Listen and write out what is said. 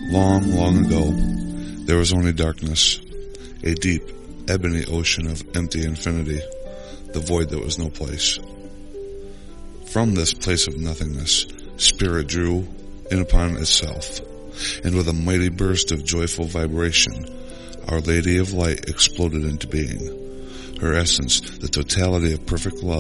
Long, long ago, there was only darkness, a deep, ebony ocean of empty infinity, the void that was no place. From this place of nothingness, spirit drew in upon itself, and with a mighty burst of joyful vibration, Our Lady of Light exploded into being. Her essence, the totality of perfect love,